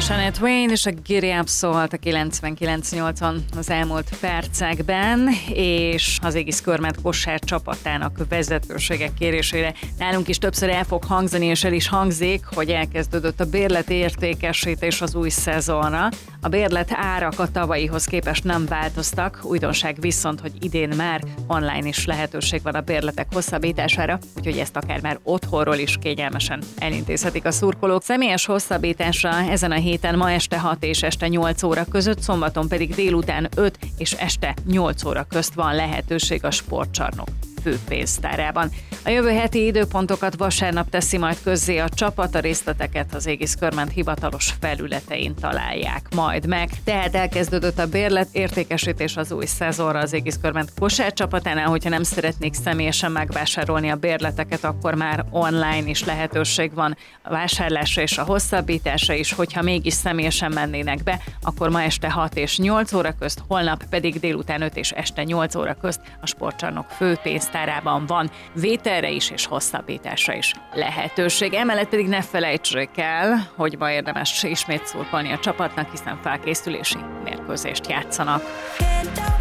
Shania Twain és a Giddy Up szólt a 99.8-on az elmúlt percekben, és az Égisz Körment kosár csapatának vezetősége kérésére nálunk is többször el fog hangzani, és el is hangzik, hogy elkezdődött a bérletértékesítés az új szezonra. A bérlet árak a tavalyihoz képest nem változtak, újdonság viszont, hogy idén már online is lehetőség van a bérletek hosszabbítására, úgyhogy ezt akár már otthonról is kényelmesen elintézhetik a szurkolók. Személyes hosszabbításra ezen a héten ma este 6 és este 8 óra között, szombaton pedig délután 5 és este 8 óra közt van lehetőség a Sportcsarnok főpénztárában. A jövő heti időpontokat vasárnap teszi majd közzé a csapat, a részleteket az Égisz Körment hivatalos felületein találják majd meg. Tehát elkezdődött a bérlet értékesítés az új szezonra az Égisz Körment kosárcsapatánál, hogyha nem szeretnék személyesen megvásárolni a bérleteket, akkor már online is lehetőség van a vásárlásra és a hosszabbításra is, hogyha mégis személyesen mennének be, akkor ma este 6 és 8 óra közt, holnap pedig délután 5 és este 8 óra közt a Sportcsarnok főpénztárában van vételre is és hosszabbításra is lehetőség. Emellett pedig ne felejtsék el, hogy ma érdemes ismét szurkolni a csapatnak, hiszen felkészülési mérkőzést játszanak.